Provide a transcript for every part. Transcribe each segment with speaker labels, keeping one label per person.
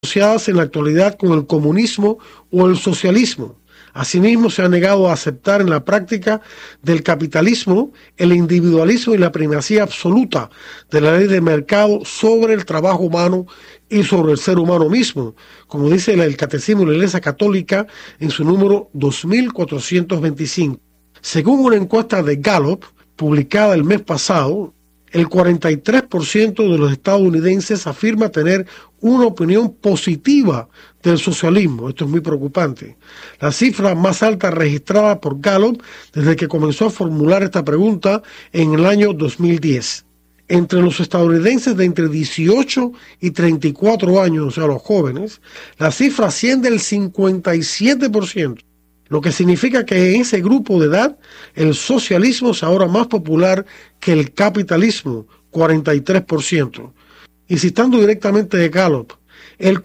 Speaker 1: asociadas en la actualidad con el comunismo o el socialismo. Asimismo, se ha negado a aceptar en la práctica del capitalismo el individualismo y la primacía absoluta de la ley de mercado sobre el trabajo humano y sobre el ser humano mismo, como dice el Catecismo de la Iglesia Católica en su número 2425. Según una encuesta de Gallup, publicada el mes pasado, el 43% de los estadounidenses afirma tener una opinión positiva del socialismo. Esto es muy preocupante. La cifra más alta registrada por Gallup desde que comenzó a formular esta pregunta en el año 2010. Entre los estadounidenses de entre 18 y 34 años, o sea, los jóvenes, la cifra asciende al 57%. Lo que significa que en ese grupo de edad el socialismo es ahora más popular que el capitalismo, 43%. Y citando directamente de Gallup, el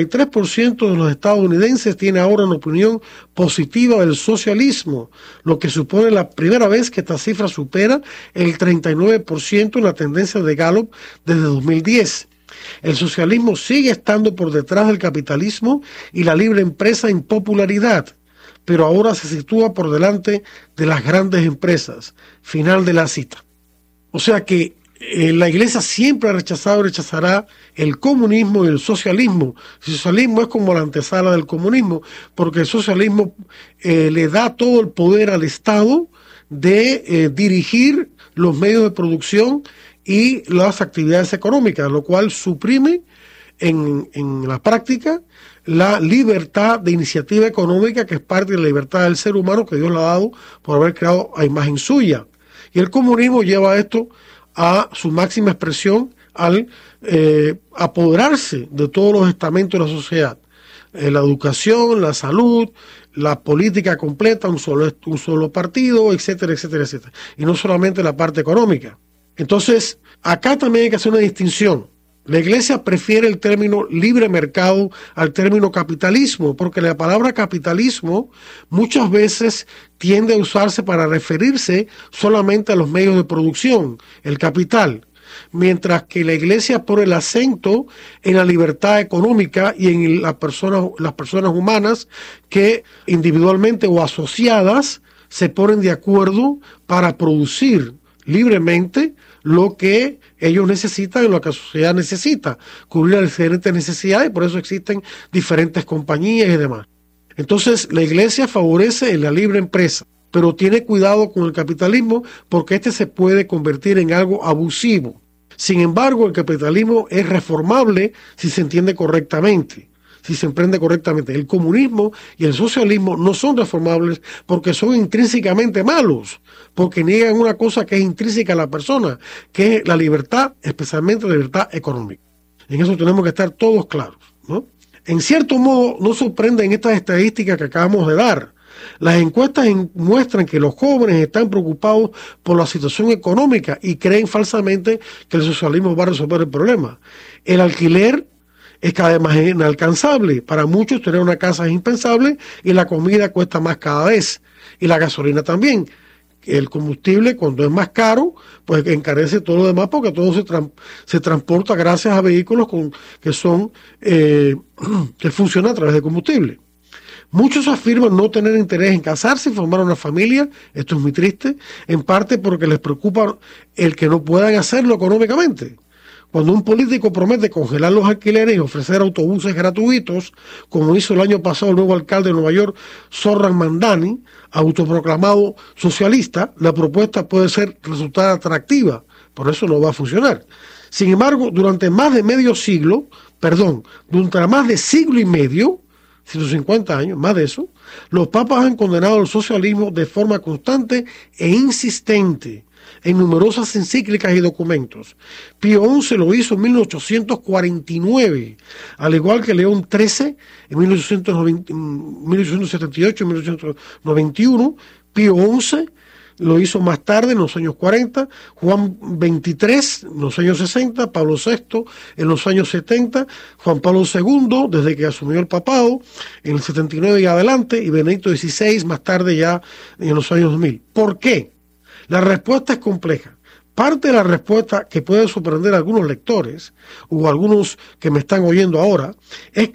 Speaker 1: 43% de los estadounidenses tiene ahora una opinión positiva del socialismo, lo que supone la primera vez que esta cifra supera el 39% en la tendencia de Gallup desde 2010. El socialismo sigue estando por detrás del capitalismo y la libre empresa en popularidad, pero ahora se sitúa por delante de las grandes empresas. Final de la cita. O sea que la Iglesia siempre ha rechazado y rechazará el comunismo y el socialismo. El socialismo es como la antesala del comunismo, porque el socialismo le da todo el poder al Estado de dirigir los medios de producción y las actividades económicas, lo cual suprime en la práctica la libertad de iniciativa económica, que es parte de la libertad del ser humano que Dios le ha dado por haber creado a imagen suya. Y el comunismo lleva esto a su máxima expresión al apoderarse de todos los estamentos de la sociedad. La educación, la salud, la política completa, un solo partido, etcétera, etcétera, etcétera. Y no solamente la parte económica. Entonces, acá también hay que hacer una distinción. La Iglesia prefiere el término libre mercado al término capitalismo, porque la palabra capitalismo muchas veces tiende a usarse para referirse solamente a los medios de producción, el capital, mientras que la Iglesia pone el acento en la libertad económica y en las personas humanas que individualmente o asociadas se ponen de acuerdo para producir libremente lo que ellos necesitan y lo que la sociedad necesita, cubrir las diferentes necesidades, y por eso existen diferentes compañías y demás. Entonces, la Iglesia favorece la libre empresa, pero tiene cuidado con el capitalismo porque este se puede convertir en algo abusivo. Sin embargo, el capitalismo es reformable si se entiende correctamente, si se emprende correctamente. El comunismo y el socialismo no son reformables porque son intrínsecamente malos, porque niegan una cosa que es intrínseca a la persona, que es la libertad, especialmente la libertad económica. En eso tenemos que estar todos claros, ¿no? En cierto modo, no sorprenden estas estadísticas que acabamos de dar. Las encuestas muestran que los jóvenes están preocupados por la situación económica y creen falsamente que el socialismo va a resolver el problema. El alquiler es cada vez más inalcanzable. Para muchos tener una casa es impensable y la comida cuesta más cada vez. Y la gasolina también. El combustible, cuando es más caro, pues encarece todo lo demás porque todo se transporta gracias a vehículos que funcionan a través de combustible. Muchos afirman no tener interés en casarse y formar una familia. Esto es muy triste, en parte porque les preocupa el que no puedan hacerlo económicamente. Cuando un político promete congelar los alquileres y ofrecer autobuses gratuitos, como hizo el año pasado el nuevo alcalde de Nueva York, Zohran Mamdani, autoproclamado socialista, la propuesta puede resultar atractiva, por eso no va a funcionar. Sin embargo, durante más de siglo y medio, 150 años, más de eso, los papas han condenado el socialismo de forma constante e insistente en numerosas encíclicas y documentos. Pío XI lo hizo en 1849, al igual que León XIII en 1878 y 1891. Pío XI lo hizo más tarde, en los años 40, Juan XXIII en los años 60, Pablo VI en los años 70, Juan Pablo II desde que asumió el papado en el 79 y adelante, y Benedicto XVI más tarde ya en los años 2000. ¿Por qué? La respuesta es compleja, Parte de la respuesta que puede sorprender a algunos lectores o algunos que me están oyendo ahora es